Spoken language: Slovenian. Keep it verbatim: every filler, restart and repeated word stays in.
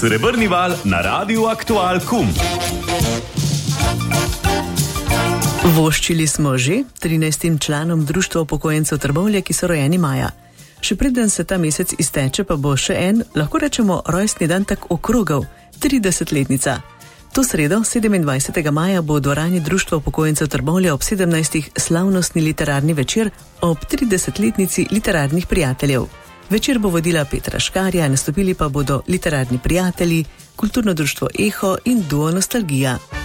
Srebrni val na Radiu Aktual Kum. Voščili smo že trinajstim članom Društva upokojencev Trbovlje, ki so rojeni maja. Še preden se ta mesec izteče, pa bo še en, lahko rečemo, rojstni dan tak okrogel, tridesetletnica. To sredo, sedemindvajsetega maja, bo v dvorani Društva upokojencev Trbovlje ob sedemnajstih slavnostni literarni večer ob tridesetletnici literarnih prijateljev. Večer bo vodila Petra Škarja, nastopili pa bodo literarni prijatelji, kulturno društvo Eho in duo Nostalgija.